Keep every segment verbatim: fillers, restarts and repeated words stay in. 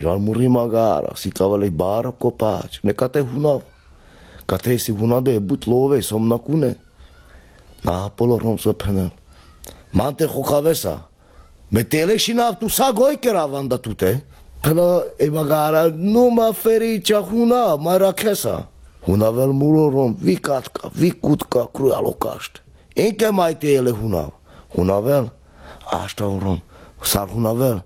Iar muri magara, si cavale bara copaci, ne cate hunav. Cate si hunade but love somna cune. Na apolo rom să penel. Mante hocavesa. Metele și nav tu sa goi keravanda tute. Pela e magara numa fericea huna marakesa. Hunavel murorom vikatka, vikutka crualocaște. Încă mai tele hunav. Hunavel, asta un rom. Sar hunavel.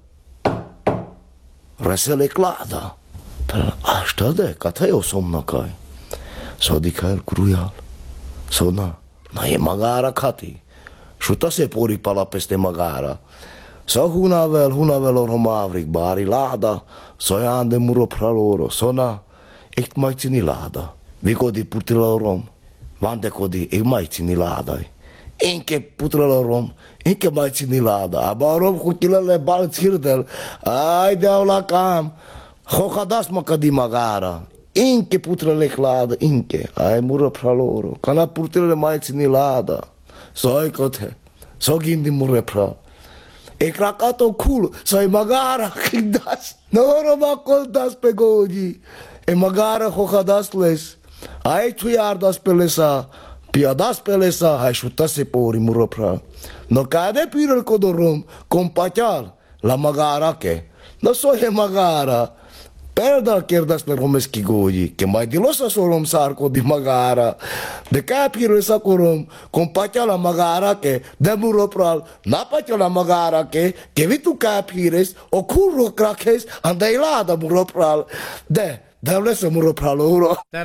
Resele clada. Pela asta de, ca te o somna cai. So dicael cruial. So na. Na e magara cati. Šuta se pori pala peste magara. So hunavel, hunavel orom avrik bari lada. So jande muro praloro. So na. Echt mai țini lada. Vicodi putila orom. Vande codi e mai țini lada. Încă putila orom. Încă mai țini lada. Aba orom cu kilele bal țirdel. Ai deau la cam. Hocadas mă cadi magara. Încă putrele lada. Încă. Ai muro praloro. Cana putile mai țini lada. So ai cote. So gindi mure pral. E cracato culo. So e magara. Kindas. No roma coltas pe goji. E magara hocadas les. Ai tu iardas pelesa. Piadas pelesa. Hai șuta se pori muro pral. No cade pirel codorom. Compatial. La magara che. No so e magara. Perda kerdas per romeski goji, che mai di losa sorom sarco di magara. De capire sa corom, compatia la magara che de muro pral, napatia la magara che, che vi tu capires, o curro craques, andai la da muro pral. De, de lesa muro pral oro.